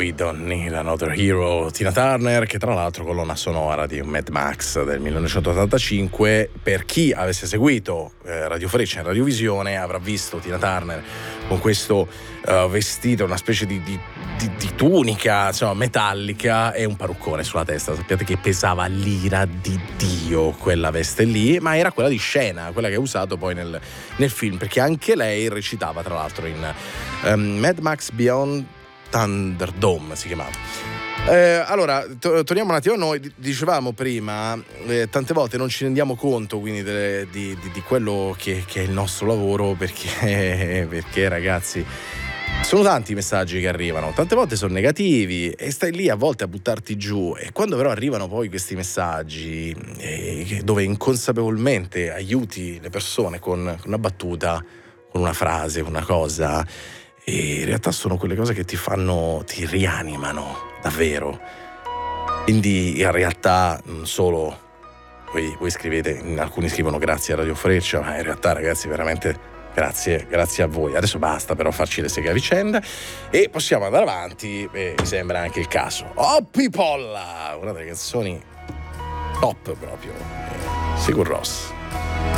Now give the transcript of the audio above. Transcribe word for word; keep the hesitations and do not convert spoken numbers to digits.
We Don't Need Another Hero, Tina Turner, che tra l'altro colonna sonora di Mad Max del millenovecentottantacinque. Per chi avesse seguito eh, Radio Freccia in Radiovisione avrà visto Tina Turner con questo uh, vestito, una specie di, di, di, di tunica, insomma, metallica, e un parruccone sulla testa. Sappiate che pesava l'ira di Dio quella veste lì, ma era quella di scena, quella che ha usato poi nel, nel film, perché anche lei recitava tra l'altro in um, Mad Max Beyond Thunderdome si chiamava. Eh, allora, to- torniamo un attimo a noi. D- dicevamo prima, eh, tante volte non ci rendiamo conto quindi de- di, di, di quello che, che è il nostro lavoro, perché, perché ragazzi, sono tanti i messaggi che arrivano, tante volte sono negativi e stai lì a volte a buttarti giù, e quando però arrivano poi questi messaggi eh, dove inconsapevolmente aiuti le persone con una battuta, con una frase, una cosa, e in realtà sono quelle cose che ti fanno, ti rianimano davvero. Quindi in realtà non solo voi, voi scrivete, alcuni scrivono grazie a Radio Freccia, ma in realtà ragazzi veramente grazie, grazie a voi. Adesso basta però farci le seghe a vicenda e possiamo andare avanti, e mi sembra anche il caso. Oh People, una delle canzoni top proprio, Sigur Rós.